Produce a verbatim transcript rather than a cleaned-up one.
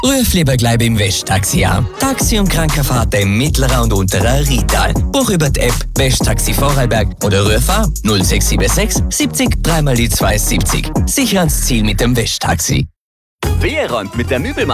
Ruf lieber gleich beim Westtaxi an. Taxi- und Krankenfahrten im mittleren und unteren Rheintal. Buch über die App Westtaxi Vorarlberg oder ruf an null sechs sieben sechs siebzig drei mal die zwei siebzig. Sicher ans Ziel mit dem Westtaxi. Wer räumt mit der Möbelmacher?